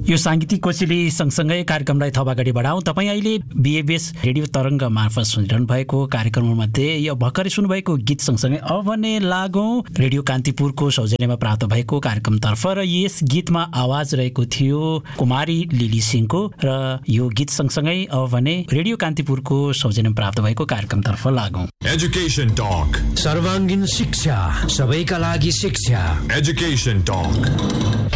यो साङ्गीतिक कोसेली सँगसँगै कार्यक्रमलाई थप अगाडि बढाउँ। तपाईँ अहिले बिएबीएस रेडियो तरङ्ग मार्फत सुनिरहनु भएको कार्यक्रममध्ये यो भर्खरै सुन्नुभएको गीत सँगसँगै अब भने लागौँ रेडियो कान्तिपुरको सौजन्यमा प्राप्त भएको कार्यक्रमतर्फ। र यस गीतमा आवाज रहेको थियो कुमारी लिली सिंहको। र यो गीत सँगसँगै अब भने रेडियो कान्तिपुरको सौजन्यमा प्राप्त भएको कार्यक्रमतर्फ लागौँ। एजुकेसन टक, सर्वाङ्गीन शिक्षा, सबैका लागि शिक्षा। Education talk.